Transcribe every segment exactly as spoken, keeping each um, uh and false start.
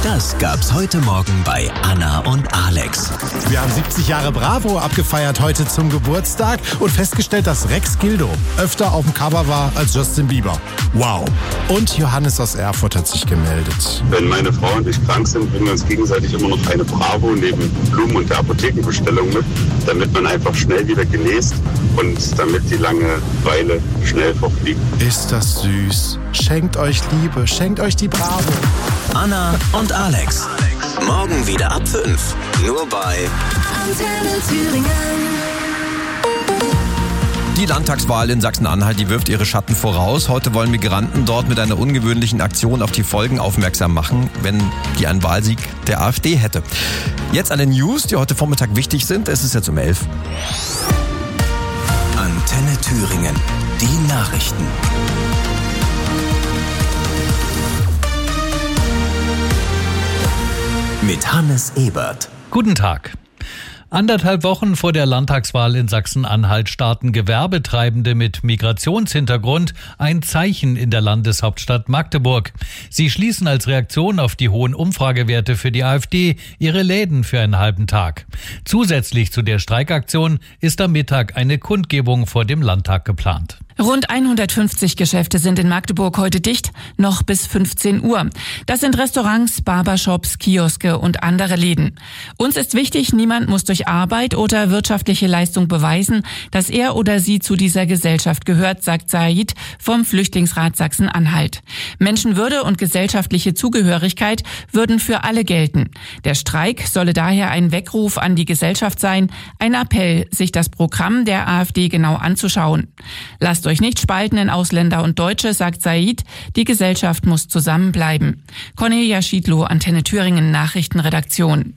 Das gab's heute Morgen bei Anna und Alex. Wir haben siebzig Jahre Bravo abgefeiert heute zum Geburtstag und festgestellt, dass Rex Gildo öfter auf dem Cover war als Justin Bieber. Wow. Und Johannes aus Erfurt hat sich gemeldet. Wenn meine Frau und ich krank sind, bringen wir uns gegenseitig immer noch eine Bravo neben Blumen und der Apothekenbestellung mit, damit man einfach schnell wieder genäst und damit die Langeweile schnell verfliegt. Ist das süß. Schenkt euch Liebe, schenkt euch die Bravo. Anna und Alex. Morgen wieder ab fünf. Nur bei Antenne Thüringen. Die Landtagswahl in Sachsen-Anhalt, die wirft ihre Schatten voraus. Heute wollen Migranten dort mit einer ungewöhnlichen Aktion auf die Folgen aufmerksam machen, wenn die einen Wahlsieg der AfD hätte. Jetzt alle News, die heute Vormittag wichtig sind. Es ist jetzt um elf. Antenne Thüringen. Die Nachrichten. Mit Hannes Ebert. Guten Tag. Anderthalb Wochen vor der Landtagswahl in Sachsen-Anhalt starten Gewerbetreibende mit Migrationshintergrund ein Zeichen in der Landeshauptstadt Magdeburg. Sie schließen als Reaktion auf die hohen Umfragewerte für die AfD ihre Läden für einen halben Tag. Zusätzlich zu der Streikaktion ist am Mittag eine Kundgebung vor dem Landtag geplant. Rund hundertfünfzig Geschäfte sind in Magdeburg heute dicht, noch bis fünfzehn Uhr. Das sind Restaurants, Barbershops, Kioske und andere Läden. Uns ist wichtig, niemand muss durch Arbeit oder wirtschaftliche Leistung beweisen, dass er oder sie zu dieser Gesellschaft gehört, sagt Said vom Flüchtlingsrat Sachsen-Anhalt. Menschenwürde und gesellschaftliche Zugehörigkeit würden für alle gelten. Der Streik solle daher ein Weckruf an die Gesellschaft sein, ein Appell, sich das Programm der AfD genau anzuschauen. Lasst euch nicht spalten in Ausländer und Deutsche, sagt Said. Die Gesellschaft muss zusammenbleiben. Cornelia Schiedlow, Antenne Thüringen Nachrichtenredaktion.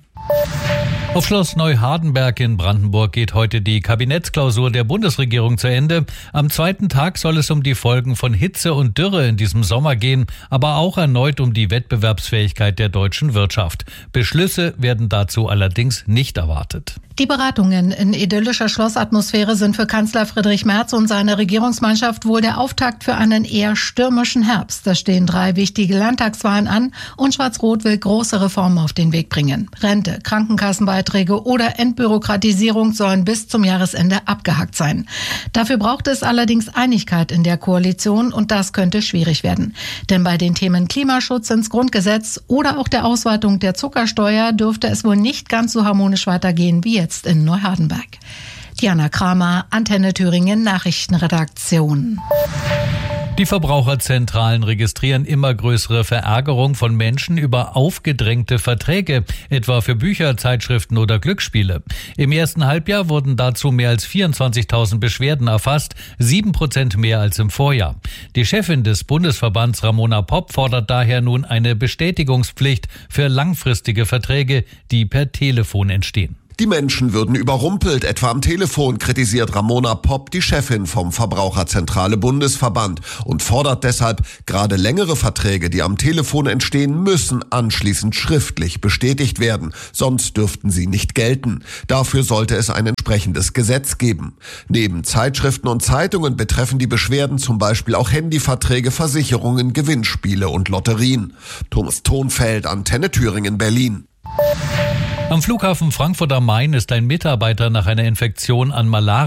Auf Schloss Neuhardenberg in Brandenburg geht heute die Kabinettsklausur der Bundesregierung zu Ende. Am zweiten Tag soll es um die Folgen von Hitze und Dürre in diesem Sommer gehen, aber auch erneut um die Wettbewerbsfähigkeit der deutschen Wirtschaft. Beschlüsse werden dazu allerdings nicht erwartet. Die Beratungen in idyllischer Schlossatmosphäre sind für Kanzler Friedrich Merz und seine Regierungsmannschaft wohl der Auftakt für einen eher stürmischen Herbst. Da stehen drei wichtige Landtagswahlen an und Schwarz-Rot will große Reformen auf den Weg bringen. Rente, Krankenkassenbeiträge oder Entbürokratisierung sollen bis zum Jahresende abgehakt sein. Dafür braucht es allerdings Einigkeit in der Koalition und das könnte schwierig werden. Denn bei den Themen Klimaschutz ins Grundgesetz oder auch der Ausweitung der Zuckersteuer dürfte es wohl nicht ganz so harmonisch weitergehen wie jetzt in Neuhardenberg. Diana Kramer, Antenne Thüringen Nachrichtenredaktion. Die Verbraucherzentralen registrieren immer größere Verärgerung von Menschen über aufgedrängte Verträge, etwa für Bücher, Zeitschriften oder Glücksspiele. Im ersten Halbjahr wurden dazu mehr als vierundzwanzigtausend Beschwerden erfasst, sieben Prozent mehr als im Vorjahr. Die Chefin des Bundesverbands Ramona Popp fordert daher nun eine Bestätigungspflicht für langfristige Verträge, die per Telefon entstehen. Die Menschen würden überrumpelt, etwa am Telefon, kritisiert Ramona Popp, die Chefin vom Verbraucherzentrale Bundesverband, und fordert deshalb, gerade längere Verträge, die am Telefon entstehen, müssen anschließend schriftlich bestätigt werden, sonst dürften sie nicht gelten. Dafür sollte es ein entsprechendes Gesetz geben. Neben Zeitschriften und Zeitungen betreffen die Beschwerden zum Beispiel auch Handyverträge, Versicherungen, Gewinnspiele und Lotterien. Thomas Thonfeld, Antenne Thüringen, Berlin. Am Flughafen Frankfurt am Main ist ein Mitarbeiter nach einer Infektion an Malaria